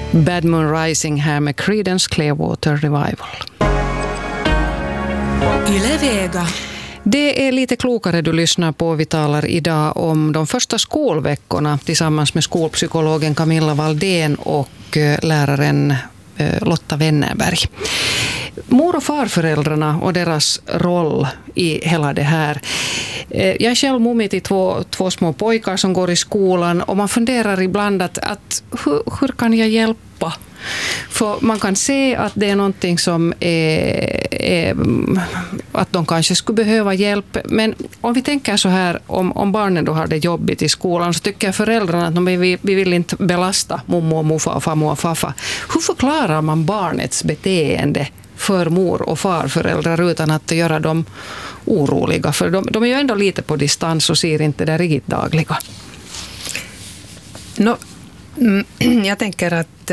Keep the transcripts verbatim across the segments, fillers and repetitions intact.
Bad Moon Rising här med Creedence Clearwater Revival. Yle Vega. Det är lite klokare du lyssnar på. Vi talar idag om de första skolveckorna tillsammans med skolpsykologen Camilla Valdén och läraren Lotta Wennerberg. Mor- och farföräldrarna och deras roll i hela det här. Jag är själv mummi till två, två små pojkar som går i skolan och man funderar ibland att, att hur, hur kan jag hjälpa? För man kan se att det är någonting som är, är att de kanske skulle behöva hjälp. Men om vi tänker så här, om, om barnen då har det jobbigt i skolan, så tycker föräldrarna att de, vi, vi vill inte belasta mommo och morfar och farmor och farfar. Hur förklarar man barnets beteende för mor- och farföräldrar utan att göra dem oroliga? För de, de är ju ändå lite på distans och ser inte det riktigt dagliga. No, jag tänker att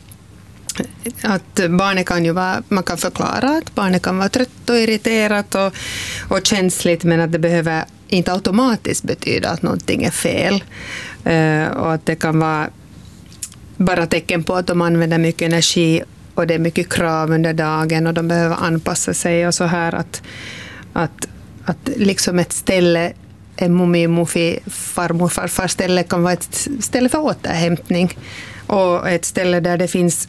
att barnet kan ju vara, man kan förklara att barnet kan vara trött och irriterat och, och känsligt, men att det behöver inte automatiskt betyda att någonting är fel. Uh, och att det kan vara bara tecken på att de använder mycket energi och det är mycket krav under dagen och de behöver anpassa sig och så här, att, att, att liksom ett ställe, en mummi, muffi, farmor, farfar ställe kan vara ett ställe för återhämtning och ett ställe där det finns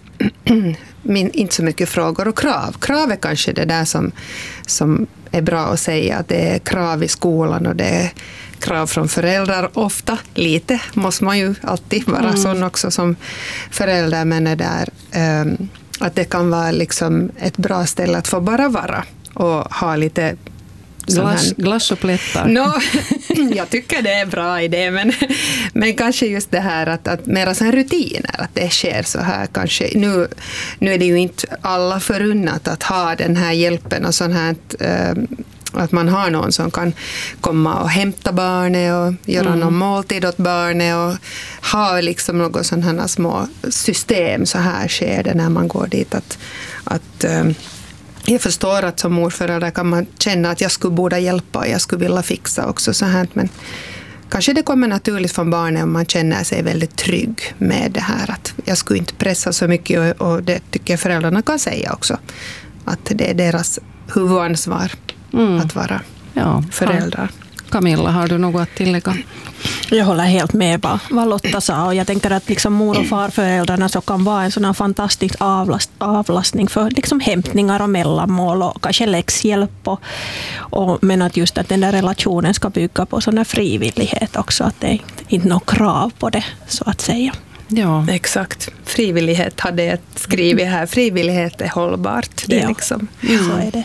min, inte så mycket frågor och krav. Krav är kanske det där som, som är bra att säga, att det är krav i skolan och det är krav från föräldrar ofta. Lite måste man ju alltid vara mm. sån också som förälder, men är där, um, att det kan vara liksom ett bra ställe att få bara vara och ha lite Glass, glass och plättar. No, jag tycker det är bra idé, men, men kanske just det här att, att mera så här rutiner, att det sker så här kanske. Nu, nu är det ju inte alla förunnat att ha den här hjälpen och sånt här, äh, att man har någon som kan komma och hämta barnet och göra mm. någon måltid åt barnet och ha liksom något sådana här små system. Så här sker det när man går dit, att, att äh, jag förstår att som morförälder kan man känna att jag skulle borde hjälpa och jag skulle vilja fixa också så här, men kanske det kommer naturligt från barnen om man känner sig väldigt trygg med det här, att jag skulle inte pressa så mycket, och, och det tycker jag föräldrarna kan säga också, att det är deras huvudansvar mm. att vara ja, föräldrar. Camilla, har du något att tillägga? Jag håller helt med vad, vad Lotta sa, och jag tänker att liksom mor- och farföräldrarna så kan vara en sån här fantastisk avlast, avlastning för liksom hämtningar och mellanmål och kanske läxhjälp. Och, och, men att just att den där relationen ska bygga på sån här frivillighet också, att det är inte något krav på det så att säga. Ja, exakt. Frivillighet hade jag skrivit här. Frivillighet är hållbart. Det är ja, liksom. mm. så är det.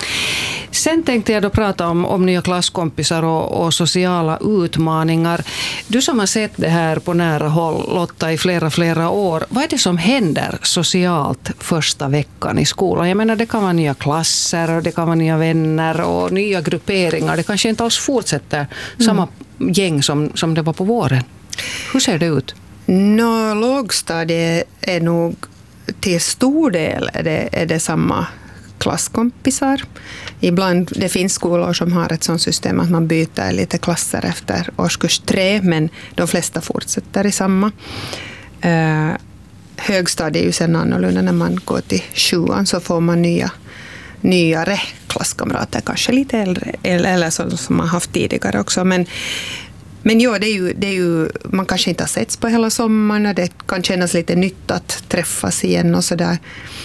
Sen tänkte jag då prata om, om nya klasskompisar och, och sociala utmaningar. Du som har sett det här på nära håll, Lotta, i flera, flera år. Vad är det som händer socialt första veckan i skolan? Jag menar, det kan vara nya klasser och det kan vara nya vänner och nya grupperingar. Det kanske inte alls fortsätter mm. samma gäng som, som det var på våren. Hur ser det ut? Nå, lågstadiet är nog till stor del är det, är det samma klasskompisar. Ibland, det finns skolor som har ett sådant system att man byter lite klasser efter årskurs tre, men de flesta fortsätter i samma. Eh, högstadiet är ju sen annorlunda. När man går till sjuan så får man nya, nyare klasskamrater, kanske lite äldre, eller, eller så, som man haft tidigare också. Men, men ja, det är ju, det är ju, man kanske inte har setts på hela sommaren och det kan kännas lite nytt att träffas igen och sådär.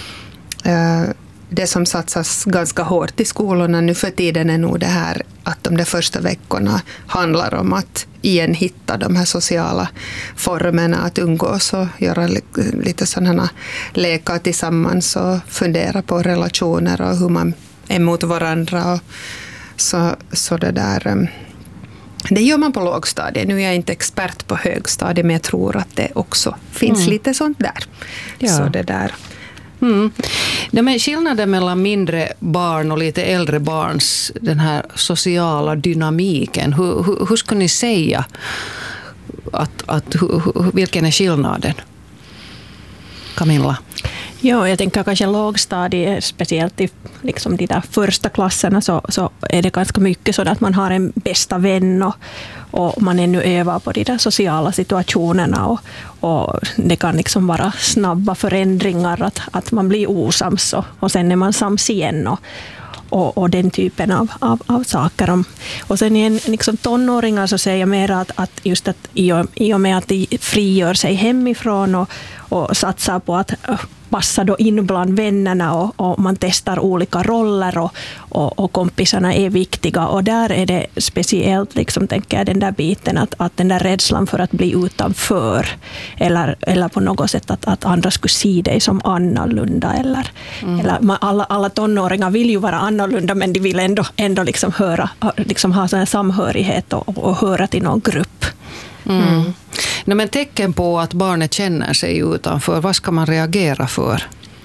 Eh, Det som satsas ganska hårt i skolorna nu för tiden är nog det här att de där första veckorna handlar om att igen hitta de här sociala formerna att umgås och göra lite sådana lekar tillsammans och fundera på relationer och hur man är mot varandra. Och så, så det där, det gör man på lågstadiet. Nu är jag inte expert på högstadiet, men jag tror att det också finns mm. lite sånt där. Ja. Så det där. Mm. Nej, men skillnaden mellan mindre barn och lite äldre barns den här sociala dynamiken, hur, hur, hur ska ni säga att, att, hur, vilken är skillnaden? Camilla? Ja, jag tänker kanske lågstadiet, speciellt i liksom de där första klasserna, så, så är det ganska mycket så att man har en bästa vän och, och man ännu övar på de där sociala situationerna och, och det kan liksom vara snabba förändringar, att, att man blir osams och, och sen är man sams igen och, och, och den typen av, av, av saker. Och sen i en liksom tonåringar så säger jag mer att, att just att i och, i och med att de frigör sig hemifrån och, och satsar på att passa då in bland vännerna och, och man testar olika roller och, och, och kompisarna är viktiga, och där är det speciellt liksom, tänker jag, den där biten att, att den där rädslan för att bli utanför eller, eller på något sätt att, att andra skulle se dig som annorlunda eller, mm. eller man, alla, alla tonåringar vill ju vara annorlunda, men de vill ändå, ändå liksom höra, liksom ha sån samhörighet och, och höra till någon grupp. Mm. Mm. Nej, men tecken på att barnet känner sig utanför, vad ska man reagera för?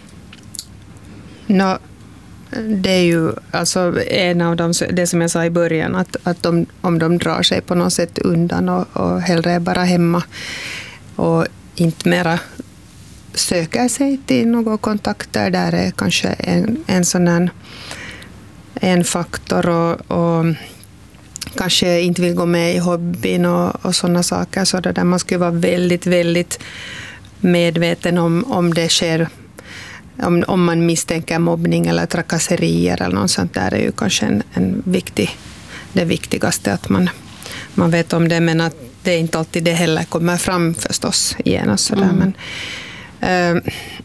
No, det är ju alltså en av dem, det som jag sa i början, att, att de, om de drar sig på något sätt undan och, och hellre är bara hemma och inte mera söker sig till några kontakter, där är kanske en, en sån här, en faktor, och, och kanske inte vill gå med i hobbyn och, och sådana saker, så där man skulle vara väldigt, väldigt medveten om, om det sker, om, om man misstänker mobbning eller trakasserier eller något sånt, där är ju kanske en, en viktig, det viktigaste att man, man vet om det, men att det inte alltid det heller kommer fram förstås igen. Så mm. Men, äh,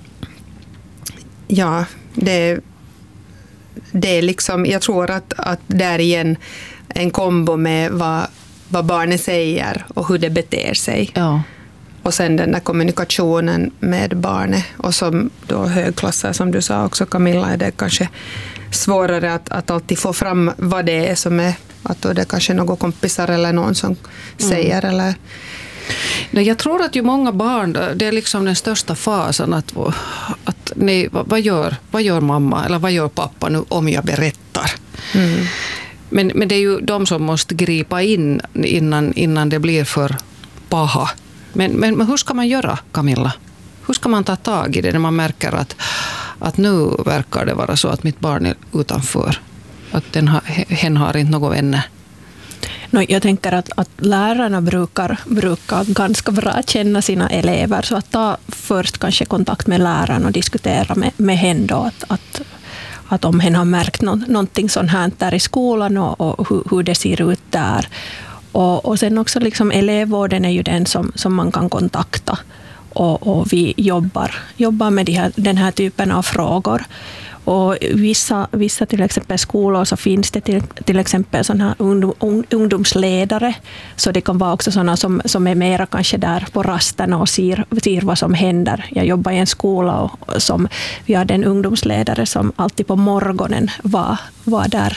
ja, det, det är liksom, jag tror att, att där igen en kombo med vad, vad barnet säger och hur det beter sig. Ja. Och sen den där kommunikationen med barnet. Och som då högklassare, som du sa också Camilla, är det kanske svårare att, att alltid få fram vad det är som är, att då det kanske är några kompisar eller någon som mm. säger eller... Nej, jag tror att ju många barn, det är liksom den största fasen att, att nej, vad, gör, vad gör mamma eller vad gör pappa nu om jag berättar? Mm. Men, men det är ju de som måste gripa in innan, innan det blir för paha. Men, men, men hur ska man göra, Camilla? Hur ska man ta tag i det när man märker att, att nu verkar det vara så att mitt barn är utanför? Att den har, hen har inte några vänner? No, jag tänker att, att lärarna brukar, brukar ganska bra känna sina elever. Så att ta först kanske kontakt med läraren och diskutera med, med henne då, att, att att om hen har märkt nå, någonting sånt här där i skolan och, och hur, hur det ser ut där. Och, och sen också liksom elevvården är ju den som, som man kan kontakta. Och, och vi jobbar, jobbar med de här, den här typen av frågor. Och vissa, vissa till exempel skolor så finns det till, till exempel såna här ungdom, ungdomsledare. Så det kan vara också sådana som, som är mera kanske där på rasterna och ser, ser vad som händer. Jag jobbar i en skola och som, vi hade en ungdomsledare som alltid på morgonen var, var där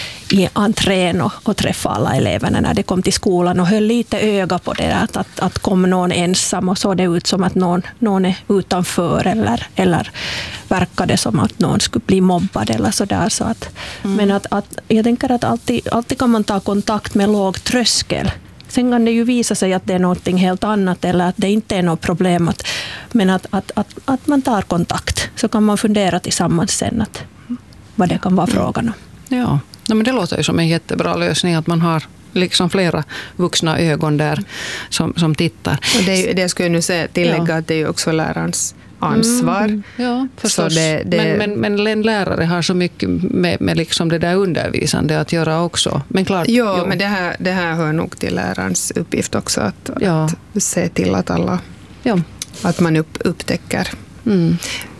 i entrén och, och träffade alla eleverna när de kom till skolan och höll lite öga på det, att, att, att kom någon ensam och såg det ut som att någon, någon är utanför eller, eller verkade som att någon skulle bli mobbad eller sådär. Så att, mm. Men att, att, jag tänker att alltid, alltid kan man ta kontakt med låg tröskel. Sen kan det ju visa sig att det är något helt annat eller att det inte är något problem. Att, men att, att, att, att man tar kontakt, så kan man fundera tillsammans sen att, vad det kan vara frågan om. Ja. Ja, men det låter ju som en jättebra lösning att man har liksom flera vuxna ögon där som, som tittar. Och det, det skulle jag nu säga, tillägga ja. Att det är ju också lärarens ansvar. Mm, ja, förstås. Det, det... Men, men, men en lärare har så mycket med, med liksom det där undervisande att göra också. Men klart, ja, jo. Men det här, det här hör nog till lärarens uppgift också, att, ja. att se till att alla, ja. Att man upp, upptäcker. Mm.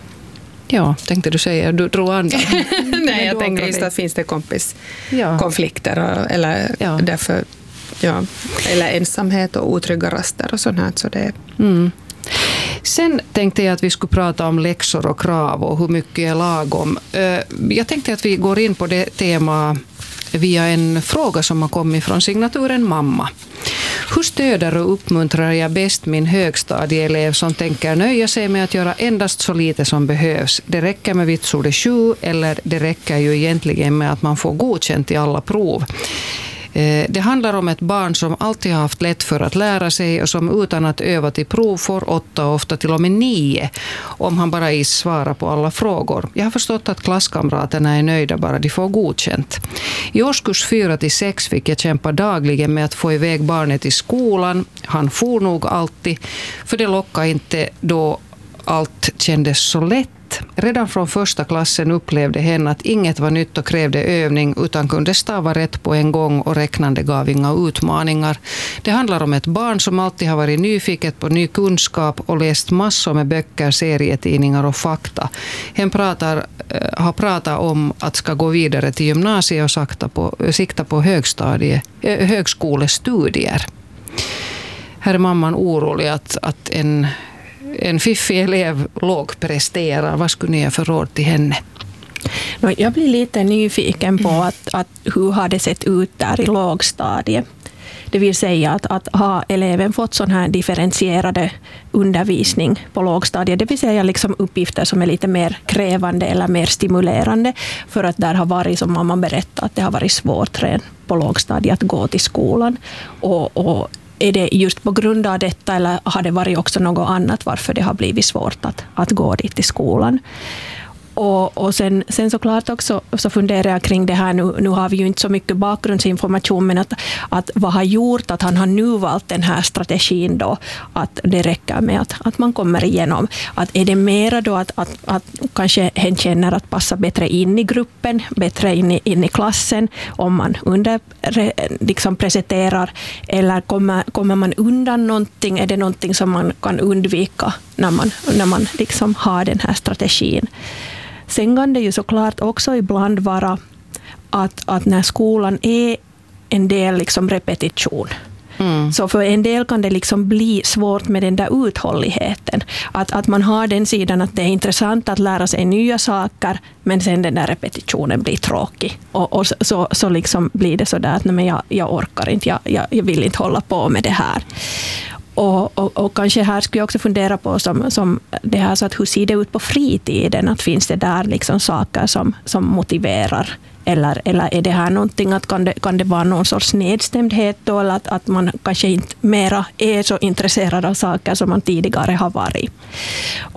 Ja, tänkte du säga, du drog andra. Nej, jag tänker just att finns det kompiskonflikter ja. eller ja. Därför, ja, eller ensamhet och otrygga raster och sånt här. Så det... mm. Sen tänkte jag att vi skulle prata om läxor och krav och hur mycket är lagom. Jag tänkte att vi går in på det tema via en fråga som har kommit från signaturen mamma. Hur stöder och uppmuntrar jag bäst min högstadieelev som tänker nöja sig med att göra endast så lite som behövs? Det räcker med vitsordet sju eller det räcker ju egentligen med att man får godkänt i alla prov. Det handlar om ett barn som alltid har haft lätt för att lära sig och som utan att öva till prov får åtta och ofta till och med nio om han bara is svarar på alla frågor. Jag har förstått att klasskamraterna är nöjda bara de får godkänt. I årskurs fyra till sex fick jag kämpa dagligen med att få iväg barnet till skolan. Han for nog alltid, för det lockade inte då allt kändes så lätt. Redan från första klassen upplevde hen att inget var nytt och krävde övning utan kunde stava rätt på en gång och räknande gav inga utmaningar. Det handlar om ett barn som alltid har varit nyfiket på ny kunskap och läst massor med böcker, serietidningar och fakta. Hen pratar, har pratat om att ska gå vidare till gymnasiet och sakta på, sikta på högstadie, högskolestudier. Här är mamman orolig att, att en En fiffig elev lågpresterar. Vad skulle ni ge för råd till henne? Jag blir lite nyfiken på att, att hur har det sett ut där i lågstadiet. Det vill säga att, att har eleven fått sån här differentierade undervisning på lågstadiet, det vill säga liksom uppgifter som är lite mer krävande eller mer stimulerande, för att där har varit, som mamma berättade, att det har varit svårt redan på lågstadiet att gå till skolan. Och, och är det just på grund av detta eller har det varit också något annat varför det har blivit svårt att, att gå dit till skolan? Och, och sen, sen såklart också så funderar jag kring det här, nu, nu har vi ju inte så mycket bakgrundsinformation, men att, att vad har gjort att han har nu valt den här strategin då, att det räcker med att, att man kommer igenom. Att är det mera då att, att, att kanske hen känner att passa bättre in i gruppen, bättre in i, in i klassen om man under, liksom presenterar, eller kommer, kommer man undan någonting, är det någonting som man kan undvika när man, när man liksom har den här strategin. Sen kan det ju såklart också ibland vara att, att när skolan är en del liksom repetition. Mm. Så för en del kan det liksom bli svårt med den där uthålligheten. Att, att man har den sidan att det är intressant att lära sig nya saker, men sen den där repetitionen blir tråkig. Och, och så, så liksom blir det så där att nej, men jag, jag orkar inte, jag, jag, jag vill inte hålla på med det här. Och, och, och kanske här skulle jag också fundera på som, som det här, så att hur ser det ut på fritiden? Att finns det där liksom saker som, som motiverar? Eller, eller är det här någonting att kan det, kan det vara någon sorts nedstämdhet då? Eller att, att man kanske inte mera är så intresserad av saker som man tidigare har varit?